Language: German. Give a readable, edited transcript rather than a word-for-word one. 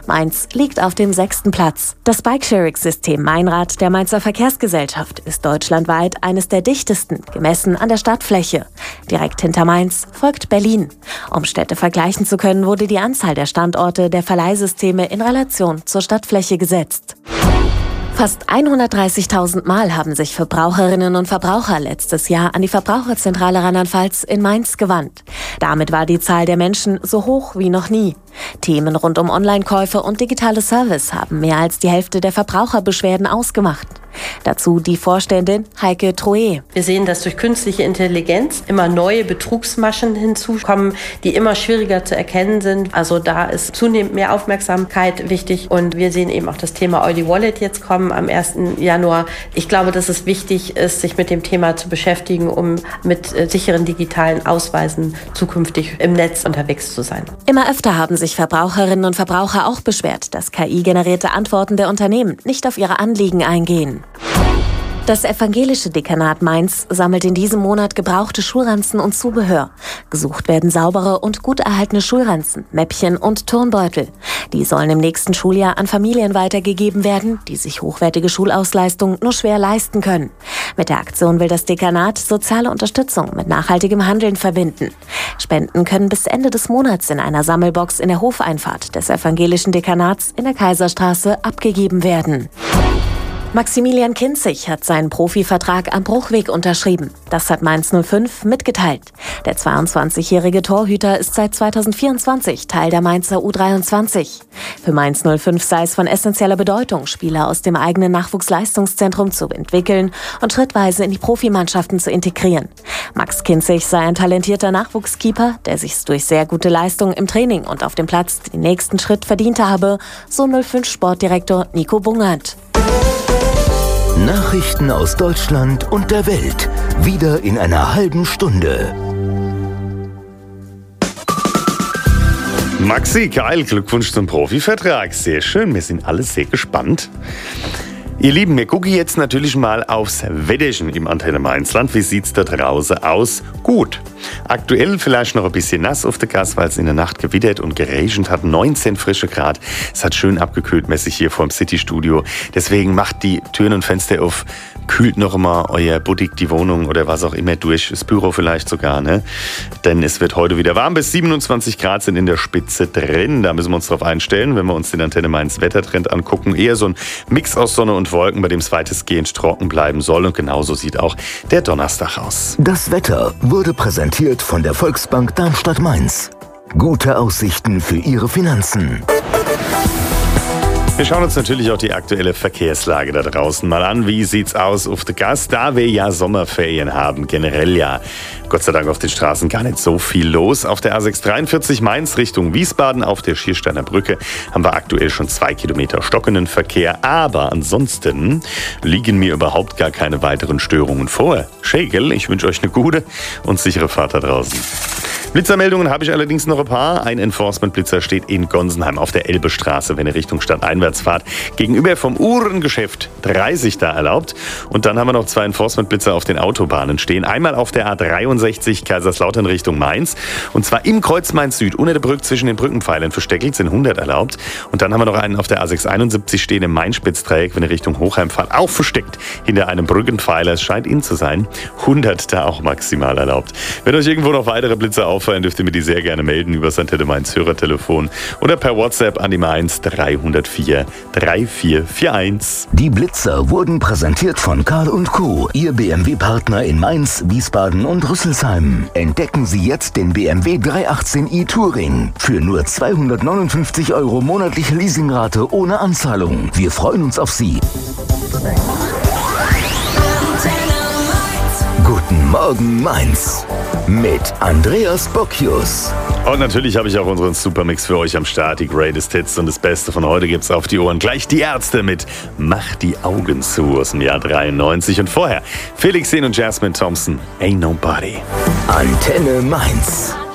Mainz liegt auf dem 6. Platz. Das Bikesharing-System Meinrad der Mainzer Verkehrsgesellschaft ist deutschlandweit eines der dichtesten, gemessen an der Stadtfläche. Direkt hinter Mainz folgt Berlin. Um Städte vergleichen zu können, wurde die Anzahl der Standorte der Verleihsysteme in Relation zur Stadtfläche gesetzt. Fast 130.000 Mal haben sich Verbraucherinnen und Verbraucher letztes Jahr an die Verbraucherzentrale Rheinland-Pfalz in Mainz gewandt. Damit war die Zahl der Menschen so hoch wie noch nie. Themen rund um Online-Käufe und digitale Service haben mehr als die Hälfte der Verbraucherbeschwerden ausgemacht. Dazu die Vorständin Heike Troe. Wir sehen, dass durch künstliche Intelligenz immer neue Betrugsmaschen hinzukommen, die immer schwieriger zu erkennen sind. Also da ist zunehmend mehr Aufmerksamkeit wichtig. Und wir sehen eben auch das Thema Euli Wallet jetzt kommen am 1. Januar. Ich glaube, dass es wichtig ist, sich mit dem Thema zu beschäftigen, um mit sicheren digitalen Ausweisen zukünftig im Netz unterwegs zu sein. Immer öfter haben sich Verbraucherinnen und Verbraucher auch beschwert, dass KI-generierte Antworten der Unternehmen nicht auf ihre Anliegen eingehen. Das evangelische Dekanat Mainz sammelt in diesem Monat gebrauchte Schulranzen und Zubehör. Gesucht werden saubere und gut erhaltene Schulranzen, Mäppchen und Turnbeutel. Die sollen im nächsten Schuljahr an Familien weitergegeben werden, die sich hochwertige Schulausleistung nur schwer leisten können. Mit der Aktion will das Dekanat soziale Unterstützung mit nachhaltigem Handeln verbinden. Spenden können bis Ende des Monats in einer Sammelbox in der Hofeinfahrt des evangelischen Dekanats in der Kaiserstraße abgegeben werden. Maximilian Kinzig hat seinen Profivertrag am Bruchweg unterschrieben. Das hat Mainz 05 mitgeteilt. Der 22-jährige Torhüter ist seit 2024 Teil der Mainzer U23. Für Mainz 05 sei es von essentieller Bedeutung, Spieler aus dem eigenen Nachwuchsleistungszentrum zu entwickeln und schrittweise in die Profimannschaften zu integrieren. Max Kinzig sei ein talentierter Nachwuchskeeper, der sich durch sehr gute Leistungen im Training und auf dem Platz den nächsten Schritt verdient habe, so 05-Sportdirektor Nico Bungert. Nachrichten aus Deutschland und der Welt. Wieder in einer halben Stunde. Maxi, geil, Glückwunsch zum Profivertrag. Sehr schön, wir sind alle sehr gespannt. Ihr Lieben, wir gucken jetzt natürlich mal aufs Wetterchen im Antenne Mainzland. Wie sieht's da draußen aus? Gut. Aktuell vielleicht noch ein bisschen nass auf der Gas, weil es in der Nacht gewittert und geregnet hat. 19 frische Grad. Es hat schön abgekühlt mäßig hier vorm City-Studio. Deswegen macht die Türen und Fenster auf. Kühlt noch mal euer Boutique, die Wohnung oder was auch immer durch. Das Büro vielleicht sogar, ne? Denn es wird heute wieder warm. Bis 27 Grad sind in der Spitze drin. Da müssen wir uns drauf einstellen, wenn wir uns den Antenne Mainz Wettertrend angucken. Eher so ein Mix aus Sonne und Wolken, bei dem es weitestgehend trocken bleiben soll. Und genauso sieht auch der Donnerstag aus. Das Wetter wurde präsentiert von der Volksbank Darmstadt-Mainz. Gute Aussichten für Ihre Finanzen. Wir schauen uns natürlich auch die aktuelle Verkehrslage da draußen mal an. Wie sieht's aus auf der Gas? Da wir ja Sommerferien haben, generell ja Gott sei Dank auf den Straßen gar nicht so viel los. Auf der A6 43 Mainz Richtung Wiesbaden auf der Schiersteiner Brücke haben wir aktuell schon 2 Kilometer stockenden Verkehr. Aber ansonsten liegen mir überhaupt gar keine weiteren Störungen vor. Schägel, ich wünsche euch eine gute und sichere Fahrt da draußen. Blitzermeldungen habe ich allerdings noch ein paar. Ein Enforcement-Blitzer steht in Gonsenheim auf der Elbestraße, wenn ihr Richtung Stadt einwärts fahrt. Gegenüber vom Uhrengeschäft 30 da erlaubt. Und dann haben wir noch 2 Enforcement-Blitzer auf den Autobahnen stehen. Einmal auf der A63 Kaiserslautern Richtung Mainz. Und zwar im Kreuz Mainz Süd, unter der Brücke zwischen den Brückenpfeilern versteckelt, sind 100 erlaubt. Und dann haben wir noch einen auf der A671 stehen im Main-Spitz-Dreieck, wenn ihr Richtung Hochheim fahrt, auch versteckt hinter einem Brückenpfeiler. Es scheint in zu sein. 100 da auch maximal erlaubt. Wenn euch irgendwo noch weitere Blitzer auffallen, dürft ihr mir die sehr gerne melden über das Antenne Mainz Hörertelefon oder per WhatsApp an die Mainz 304 3441. Die Blitzer wurden präsentiert von Karl & Co., Ihr BMW-Partner in Mainz, Wiesbaden und Rüsselsheim. Entdecken Sie jetzt den BMW 318i Touring für nur 259 € monatliche Leasingrate ohne Anzahlung. Wir freuen uns auf Sie. Guten Morgen Mainz mit Andreas Bocchius. Und natürlich habe ich auch unseren Supermix für euch am Start. Die Greatest Hits und das Beste von heute gibt's auf die Ohren. Gleich die Ärzte mit Mach die Augen zu aus dem Jahr 93. Und vorher Felix Sehn und Jasmine Thompson, Ain't Nobody. Antenne Mainz.